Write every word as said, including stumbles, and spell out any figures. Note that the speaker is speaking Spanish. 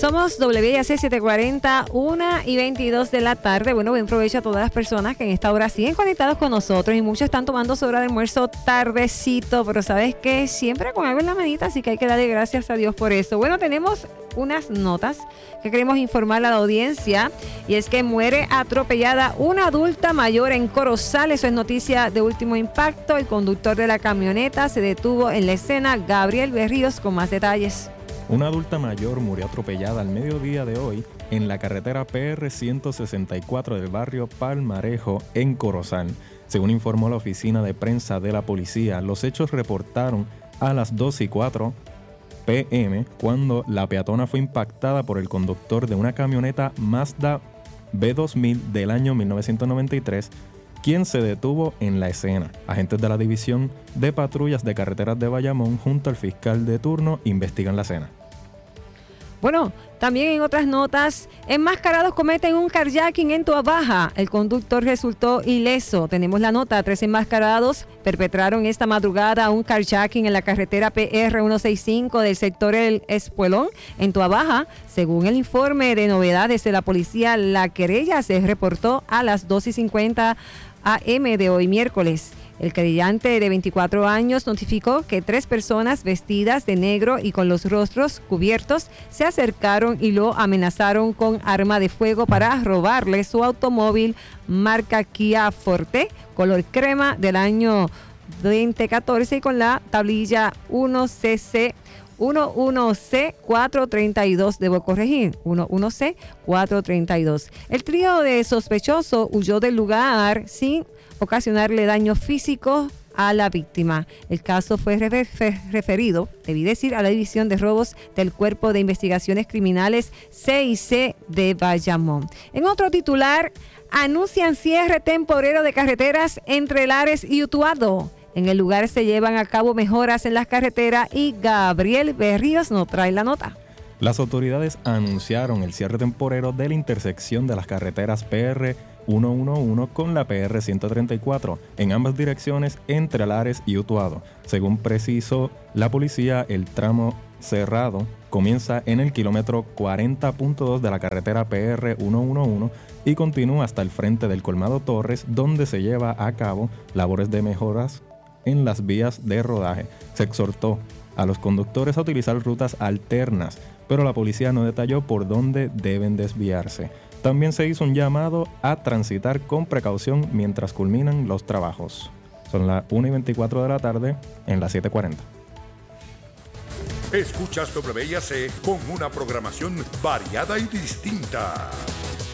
Somos W I A C setecientos cuarenta, una y veintidós de la tarde. Bueno, buen provecho a todas las personas que en esta hora siguen conectados con nosotros y muchos están tomando su hora de almuerzo tardecito, pero ¿sabes qué? Siempre con algo en la manita, así que hay que darle gracias a Dios por eso. Bueno, tenemos unas notas que queremos informar a la audiencia y es que muere atropellada una adulta mayor en Corozal. Eso es noticia de último impacto. El conductor de la camioneta se detuvo en la escena. Gabriel Berríos con más detalles. Una adulta mayor murió atropellada al mediodía de hoy en la carretera P R ciento sesenta y cuatro del barrio Palmarejo en Corozal. Según informó la oficina de prensa de la policía, los hechos reportaron a las dos y cuatro p m cuando la peatona fue impactada por el conductor de una camioneta Mazda B dos mil del año mil novecientos noventa y tres, quien se detuvo en la escena. Agentes de la División de Patrullas de Carreteras de Bayamón junto al fiscal de turno investigan la escena. Bueno, también en otras notas, enmascarados cometen un carjacking en Toabaja. El conductor resultó ileso. Tenemos la nota, tres enmascarados perpetraron esta madrugada un carjacking en la carretera P R ciento sesenta y cinco del sector El Espuelón en Toabaja. Según el informe de novedades de la policía, la querella se reportó a las dos y cincuenta a eme de hoy miércoles. El querellante de veinticuatro años notificó que tres personas vestidas de negro y con los rostros cubiertos se acercaron y lo amenazaron con arma de fuego para robarle su automóvil marca Kia Forte, color crema del año veinte catorce y con la tablilla uno C C uno C cuatrocientos treinta y dos, debo corregir, uno C cuatrocientos treinta y dos. El trío de sospechosos huyó del lugar sin ocasionarle daño físico a la víctima. El caso fue refer- referido, debí decir, a la División de Robos del Cuerpo de Investigaciones Criminales C I C de Bayamón. En otro titular, anuncian cierre temporero de carreteras entre Lares y Utuado. En el lugar se llevan a cabo mejoras en las carreteras y Gabriel Berríos nos trae la nota. Las autoridades anunciaron el cierre temporero de la intersección de las carreteras P R ciento once con la P R ciento treinta y cuatro en ambas direcciones entre Lares y Utuado. Según precisó la policía, el tramo cerrado comienza en el kilómetro cuarenta punto dos de la carretera P R ciento once y continúa hasta el frente del Colmado Torres, donde se lleva a cabo labores de mejoras en las vías de rodaje. Se exhortó a los conductores a utilizar rutas alternas, pero la policía no detalló por dónde deben desviarse. También se hizo un llamado a transitar con precaución mientras culminan los trabajos. Son las una y veinticuatro de la tarde en las siete cuarenta. Escuchas W I A C con una programación variada y distinta.